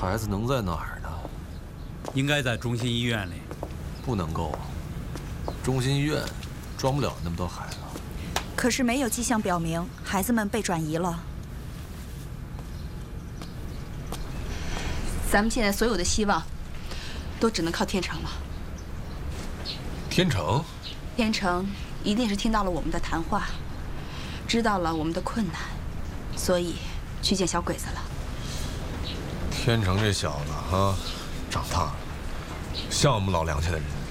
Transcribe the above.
孩子能在哪儿呢？ 应该在中心医院里。 不能够，中心医院装不了那么多孩子。 可是没有迹象表明孩子们被转移了。 咱们现在所有的希望，都只能靠天成了。 天成， 天成一定是听到了我们的谈话，知道了我们的困难，所以去见小鬼子了。 天成这小子啊，长大了，像我们老梁家的人。